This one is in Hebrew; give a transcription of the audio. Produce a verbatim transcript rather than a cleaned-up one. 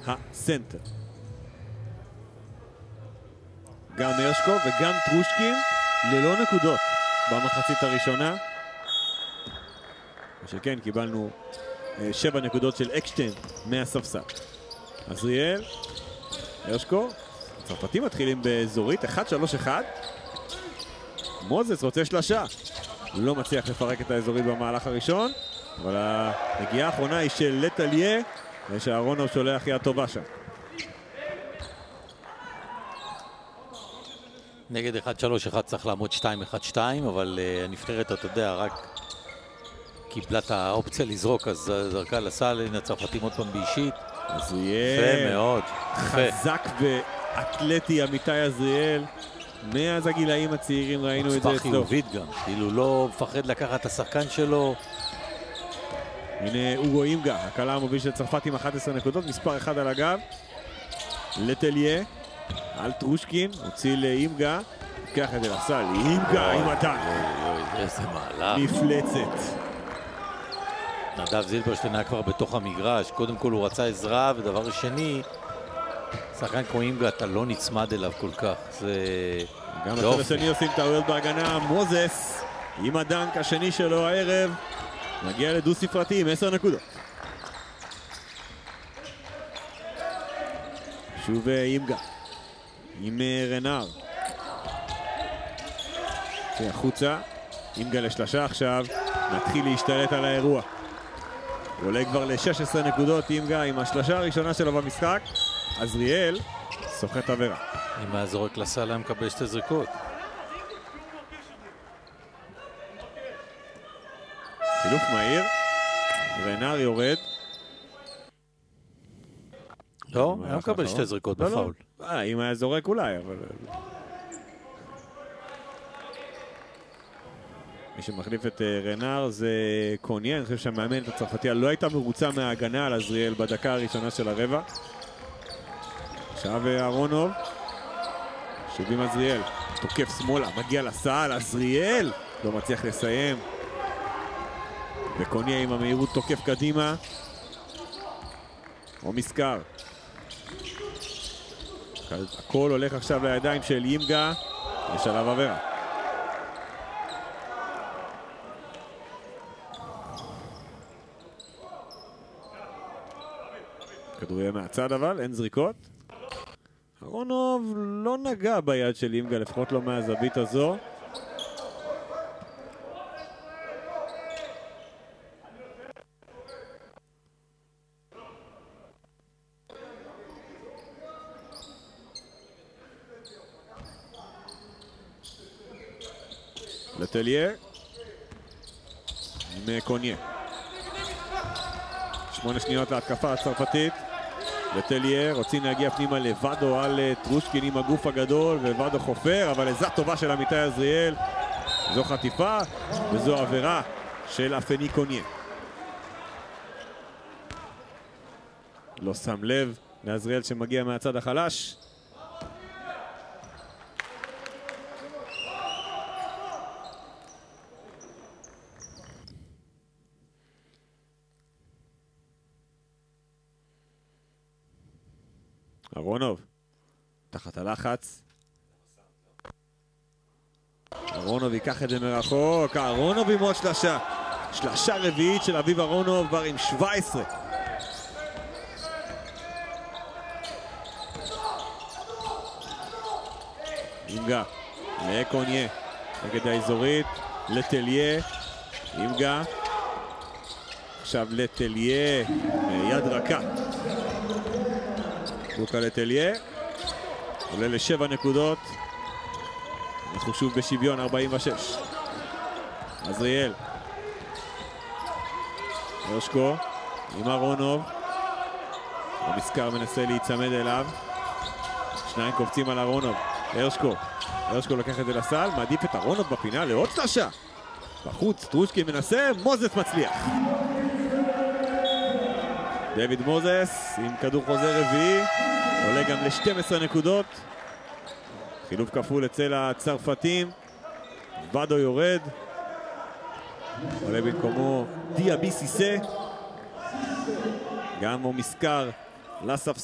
הסנטר. גם הרשקו וגם טרושקין ללא נקודות במחצית הראשונה. שכן קיבלנו שבע נקודות של אקשטיין מהספסל. עזריאל, הרשקו, הצרפתים מתחילים באזורית, אחד שלוש אחד. מוזס רוצה שלשה. לא מצליח לפרק את האזורית במהלך הראשון, אבל הנגיעה האחרונה היא של לטליה, ושאהרונוב שולח יד טובה שם. נגד אחד שלוש אחד צריך לעמוד שתיים אחד שתיים, אבל uh, הנבחרת, אתה יודע, רק קיבלה את האופציה לזרוק, אז זרקה לסל, הנה הצרפתים עוד פעם באישית. עזריאל. יפה מאוד. חזק ואתלטי אמיתי עזריאל. מאז הגילאים הצעירים ראינו את זה אצלו. חיובית גם, כאילו לא מפחד לקחת את השחקן שלו. הנה אוגו אימגה, הקלה המוביל של צרפת עם אחת עשרה נקודות, מספר אחד על הגב. לטליה, על טרושקין, הוציא לאימגה, לוקח את זה לסל, אימגה עם הטק. איזה מהלך. מפלצת. נדב זילברשטיין היה כבר בתוך המגרש, קודם כל הוא רצה עזרה, ודבר שני, שחקן כמו אימגה, אתה לא נצמד אליו כל כך, זה... גם הצד השני עושים טעויות בהגנה, מוזס, עם הדנק השני שלו הערב, מגיע לדו ספרתי עם עשר נקודות. שוב אימגה, עם רנר. החוצה, אימגה לשלשה עכשיו, מתחיל להשתלט על האירוע. הוא עולה כבר ל-שש עשרה נקודות, אימגה עם השלשה הראשונה שלו במשחק. עזריאל סוחט עבירה. אם היה זורק לסל היה מקבל שתי זריקות. חילוף מהיר, רנר יורד. לא, היה מקבל שתי זריקות בפאול. אה, אם היה זורק אולי, אבל... מי שמחליף את רנר זה קוניה, אני חושב שהמאמנת הצרפתיה לא הייתה מרוצה מההגנה על עזריאל בדקה הראשונה של הרבע. עכשיו אהרונוב, שוב עם עזריאל, תוקף שמאלה, מגיע לסל, עזריאל לא מצליח לסיים. וקוניה עם המהירות תוקף קדימה. או מסקר. הכל הולך עכשיו לידיים של אימגה, יש עליו עבירה. כדור יהיה מהצד אבל, אין זריקות. אהרונוב לא נגע ביד של אימגה, לפחות לא מהזווית הזו. לטליה עם קוניה. שמונה שניות להתקפה הצרפתית. לטליה רוצים להגיע פנימה לבדו על טרושקין עם הגוף הגדול, ובדו חופר, אבל עזרה טובה של עמיתי עזריאל. זו חטיפה וזו עבירה של אפני קוניה. לא שם לב לעזריאל שמגיע מהצד החלש. אהרונוב, תחת הלחץ. אהרונוב ייקח את זה מרחוק, אהרונוב עם עוד שלשה. שלשה רביעית של אביב אהרונוב כבר עם שבע עשרה. אימגה, לקוניה, נגד האזורית, לטליה, אימגה. עכשיו לטליה, יד רכה. בוקה לטליה, עולה לשבע נקודות, אנחנו שוב בשוויון ארבעים ושש. עזריאל, הרשקו עם אהרונוב, המסקר מנסה להיצמד אליו, שניים קופצים על אהרונוב, הרשקו, הרשקו לקח את זה לסל, מעדיף את אהרונוב בפינה לעוד שלשה, בחוץ טרושקין מנסה, מוזס מצליח. דויד מוזס עם כדור חוזר רביעי, עולה גם ל-שתים עשרה נקודות. חילוף כפול אצל הצרפתים. בדו יורד. עולה במקומו דיאבי סיסה. גם הוא מסקר לספסל.